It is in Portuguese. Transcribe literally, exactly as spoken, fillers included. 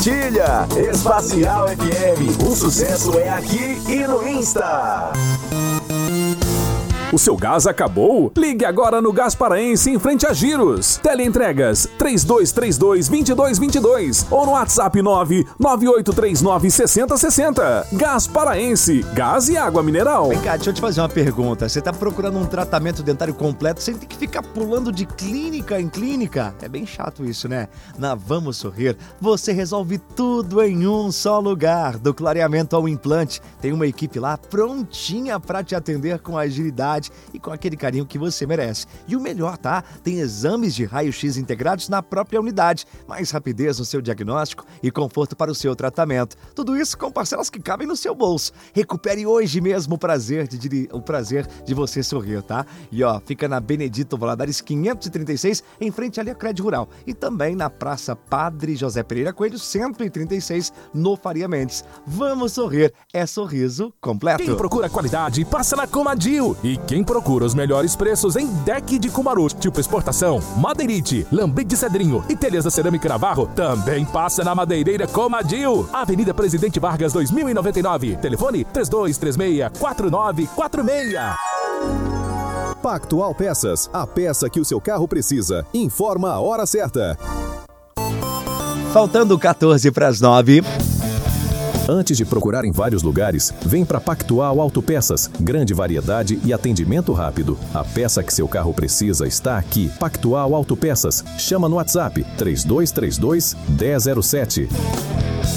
compartilha. Espacial F M, o sucesso é aqui e no Insta. O seu gás acabou? Ligue agora no Gás Paraense em frente a Giros. Teleentregas três dois três dois, dois dois dois dois ou no WhatsApp nove nove oito três nove, seis zero seis zero. Gás Paraense, gás e água mineral. Vem cá, deixa eu te fazer uma pergunta. Você tá procurando um tratamento dentário completo sem ter que ficar pulando de clínica em clínica? É bem chato isso, né? Na Vamos Sorrir, você resolve tudo em um só lugar. Do clareamento ao implante, tem uma equipe lá prontinha pra te atender com agilidade e com aquele carinho que você merece. E o melhor, tá? Tem exames de raio-x integrados na própria unidade, mais rapidez no seu diagnóstico e conforto para o seu tratamento. Tudo isso com parcelas que cabem no seu bolso. Recupere hoje mesmo o prazer de, de, o prazer de você sorrir, tá? E ó, fica na Benedito Valadares quinhentos e trinta e seis, em frente ali à Crédito Rural. E também na Praça Padre José Pereira Coelho, cento e trinta e seis, no Faria Mendes. Vamos sorrir, é sorriso completo. Quem procura qualidade, passa na Comadil. E quem procura os melhores preços em deck de Cumaru, tipo exportação, madeirite, lambrite de cedrinho e telhas da cerâmica Navarro, também passa na Madeireira Comadil. Avenida Presidente Vargas dois mil e noventa e nove. Telefone três dois três seis, quatro nove quatro seis. Pactual Peças, a peça que o seu carro precisa. Informa a hora certa. Faltando quatorze para as nove. Antes de procurar em vários lugares, vem para Pactual Autopeças. Grande variedade e atendimento rápido. A peça que seu carro precisa está aqui. Pactual Autopeças. Chama no WhatsApp três dois três dois, um zero zero sete.